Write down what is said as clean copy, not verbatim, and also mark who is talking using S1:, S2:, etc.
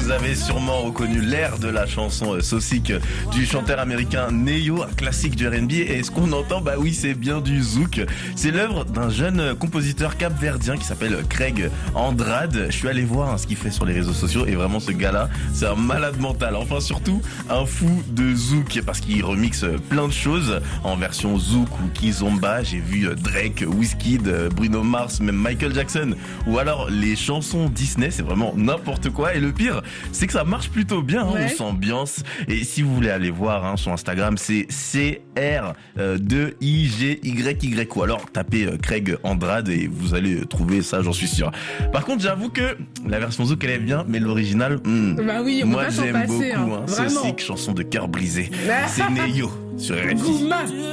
S1: Vous avez sûrement reconnu l'air de la chanson So Sick du chanteur américain Ne-Yo, un classique du R&B. Et ce qu'on entend, bah oui, c'est bien du zouk. C'est l'œuvre d'un jeune compositeur capverdien qui s'appelle Craig Andrade. Je suis allé voir ce qu'il fait sur les réseaux sociaux et vraiment ce gars-là, c'est un malade mental. Enfin surtout un fou de zouk parce qu'il remixe plein de choses en version zouk ou kizomba. J'ai vu Drake, Wizkid, Bruno Mars, même Michael Jackson ou alors les chansons Disney. C'est vraiment n'importe quoi. Et le pire, c'est que ça marche plutôt bien. On s'ambiance. Et si vous voulez aller voir son Instagram, c'est CR2IGYY ou alors tapez Craig Andrade et vous allez trouver ça, j'en suis sûr. Par contre, j'avoue que la version zouk elle est bien, mais l'original,
S2: bah oui, on
S1: moi
S2: peut pas s'en
S1: j'aime
S2: passer,
S1: beaucoup. So
S2: vraiment.
S1: Sick, chanson de cœur brisé. C'est Ne-Yo sur RFI.